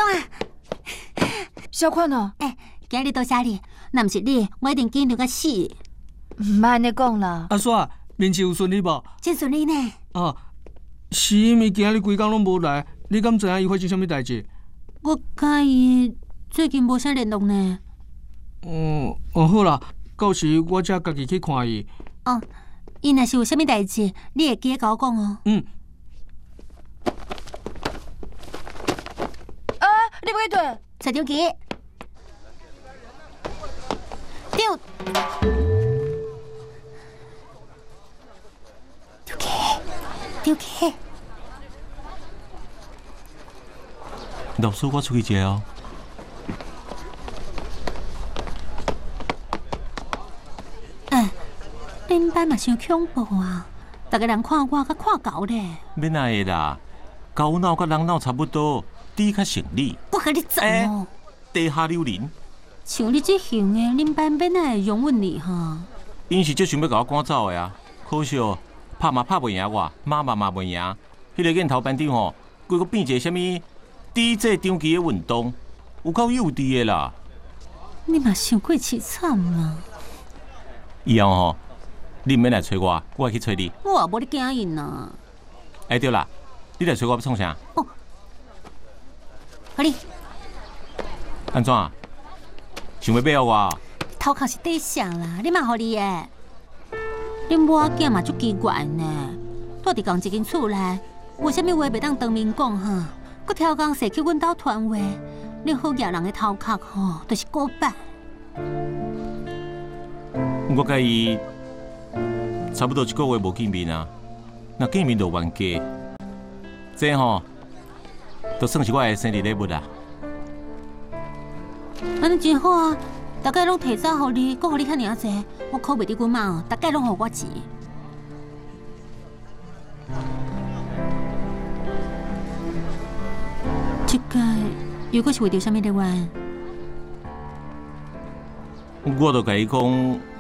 等啊！ 小款哦， 今日多谢你，若毋是你，我一定紧张到死。 唔莫安尼讲啦。 阿煞，面试有顺利无？ 真顺利呢。 哦，是因为今日规工拢无来，你敢知影伊发生啥物代志？ 我甲伊最近无啥联络呢。 好啦，到时我才家己去看伊。 哦，伊若是有啥物代志，你会记得甲我讲哦。 你要去退？ 蔡张琪，丢去。 老师，我出去一下哦。 恁班嘛伤恐怖啊！大家人看我，甲看狗咧。 免那个啦，狗脑甲人脑差不多，猪较省力。 我甲你讲哦， 地下溜人。 像你这型的，恁班免哪会容忍你哈？ 因是足想要甲我赶走的啊，可惜哦，拍嘛拍袂赢我，骂嘛骂袂赢。迄个镜头班长吼，规个变一个啥物DJ张机的运动，有够幼稚的啦。 你嘛伤过凄惨啊！ 以后吼，你毋免来找我，我会去找你。 我也无咧惊因啊。 对啦，你来找我要创啥？ 哦，好你安怎？想要买互我？ 头壳是底啥啦？你嘛互你诶？恁母仔囝嘛足奇怪呢，住伫同一间厝内，有啥物话袂当当面讲哈？佮挑工说去阮兜传话，你好惹人的头壳吼，就是古板。 我甲伊差不多一个月无见面啊，若见面就冤家。这吼，都算是我的生日礼物啦。 安尼真好啊！大家拢提早互你，佮互你遐尔济，我靠袂伫阮妈哦，大家拢互我钱。这个又阁是为着啥物咧？ 我就甲伊讲，